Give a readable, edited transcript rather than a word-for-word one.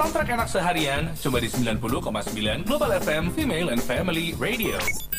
Soundtrack enak seharian, cuma di 90,9 Global FM Female and Family Radio.